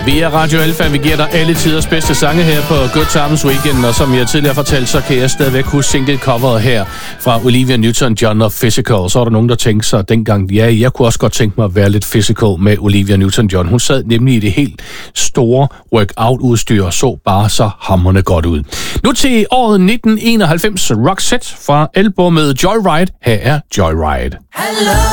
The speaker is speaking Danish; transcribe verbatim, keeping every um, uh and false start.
Vi er Radio Alfa, vi giver dig alle tiders bedste sange her på Good Times Weekend, og som jeg tidligere fortalte, så kan jeg stadigvæk huske single-coveret her fra Olivia Newton-John og Physical. Så er der nogen, der tænkte sig dengang, ja, jeg kunne også godt tænke mig at være lidt physical med Olivia Newton-John. Hun sad nemlig i det helt store workout-udstyr og så bare så hamrende godt ud. Nu til året nitten enoghalvfems, Roxette fra albumet Joyride. Her er Joyride. Hello.